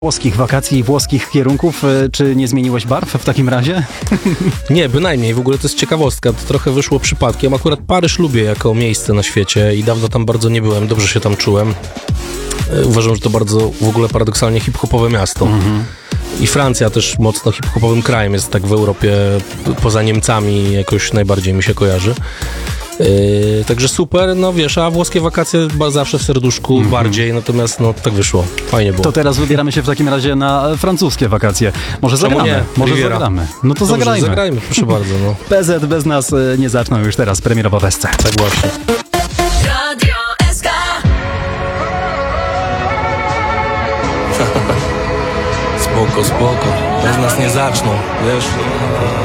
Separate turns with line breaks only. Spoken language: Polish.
Włoskich wakacji i włoskich kierunków, czy nie zmieniłeś barw w takim razie?
Nie, bynajmniej. W ogóle to jest ciekawostka. To trochę wyszło przypadkiem. Akurat Paryż lubię jako miejsce na świecie i dawno tam bardzo nie byłem. Dobrze się tam czułem. Uważam, że to bardzo w ogóle paradoksalnie hip-hopowe miasto. I Francja też mocno hip-hopowym krajem jest, tak w Europie poza Niemcami jakoś najbardziej mi się kojarzy. Także super, no wiesz, a włoskie wakacje zawsze w serduszku bardziej, natomiast no tak wyszło, fajnie było.
To teraz wybieramy się w takim razie na francuskie wakacje. Może
Czemu
zagramy?
nie?
Może
Riviera.
zagramy. No to
Dobrze,
zagrajmy.
zagrajmy, proszę bardzo, no.
PZ bez nas nie zaczną już teraz premierowo w SC.
Tak właśnie.
Radio SK.
Spoko, spoko, bez nas nie zaczną, wiesz.